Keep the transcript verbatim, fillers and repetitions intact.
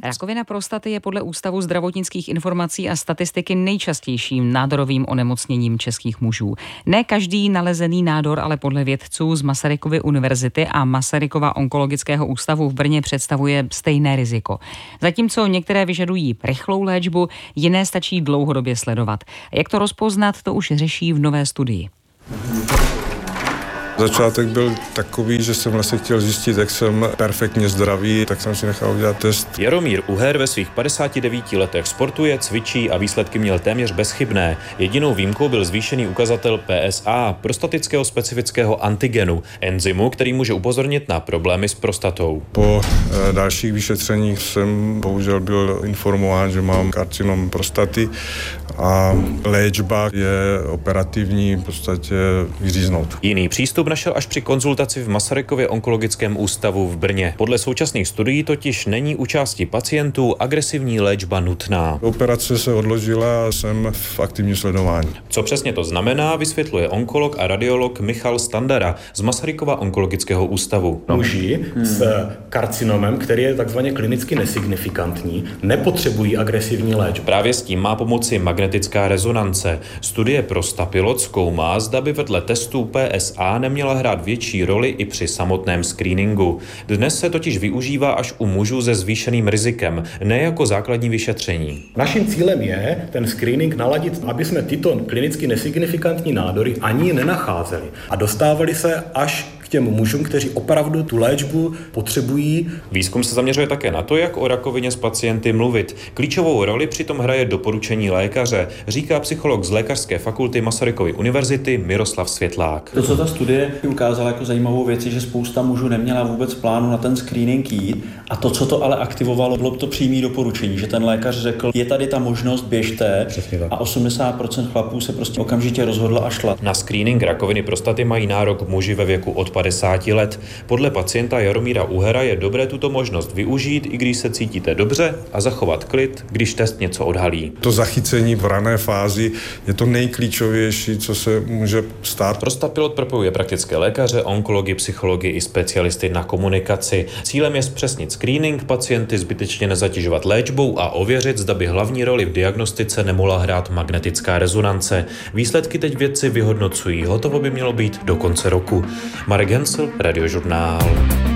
Rakovina prostaty je podle Ústavu zdravotnických informací a statistiky nejčastějším nádorovým onemocněním českých mužů. Ne každý nalezený nádor, ale podle vědců z Masarykovy univerzity a Masarykova onkologického ústavu v Brně představuje stejné riziko. Zatímco některé vyžadují rychlou léčbu, jiné stačí dlouhodobě sledovat. Jak to rozpoznat, to už řeší v nové studii. Začátek byl takový, že jsem vlastně chtěl zjistit, jak jsem perfektně zdravý, tak jsem si nechal udělat test. Jaromír Uher ve svých padesáti devíti letech sportuje, cvičí a výsledky měl téměř bezchybné. Jedinou výjimkou byl zvýšený ukazatel P S A, prostatického specifického antigenu, enzymu, který může upozornit na problémy s prostatou. Po e, dalších vyšetřeních jsem bohužel byl informován, že mám karcinom prostaty a léčba je operativní, v podstatě vyříznout. Jiný přístup našel až při konzultaci v Masarykově onkologickém ústavu v Brně. Podle současných studií totiž není u části pacientů agresivní léčba nutná. Operace se odložila a jsem v aktivním sledování. Co přesně to znamená, vysvětluje onkolog a radiolog Michal Standara z Masarykova onkologického ústavu. Muži s karcinomem, který je takzvaně klinicky nesignifikantní, nepotřebují agresivní léčbu. Právě s tím má pomoci magnetická rezonance. Studie Prostapilot zkoumá, zda by vedle testů P S A neměla hrát větší roli i při samotném screeningu. Dnes se totiž využívá až u mužů se zvýšeným rizikem, ne jako základní vyšetření. Naším cílem je ten screening naladit, aby jsme tyto klinicky nesignifikantní nádory ani nenacházeli a dostávali se až k těm mužům, kteří opravdu tu léčbu potřebují. Výzkum se zaměřuje také na to, jak o rakovině s pacienty mluvit. Klíčovou roli přitom hraje doporučení lékaře, říká psycholog z Lékařské fakulty Masarykovy univerzity Miroslav Světlák. To, co ta studie ukázala jako zajímavou věc, je, že spousta mužů neměla vůbec plánu na ten screening jít, a to, co to ale aktivovalo, bylo to přímé doporučení, že ten lékař řekl, je tady ta možnost, běžte, a osmdesát procent chlapů se prostě okamžitě rozhodlo a šla. Na screening rakoviny prostaty mají nárok muži ve věku od padesáti let. Podle pacienta Jaromíra Uhera je dobré tuto možnost využít, i když se cítíte dobře, a zachovat klid, když test něco odhalí. To zachycení v rané fázi je to nejklíčovější, co se může stát. Prostapilot propojuje praktické lékaře, onkology, psychologi i specialisty na komunikaci. Cílem je zpřesnit screening, pacienty zbytečně nezatěžovat léčbou a ověřit, zda by hlavní roli v diagnostice nemohla hrát magnetická rezonance. Výsledky teď vědci vyhodnocují. Hotovo by mělo být do konce roku. Marek Hensel, Radiožurnál.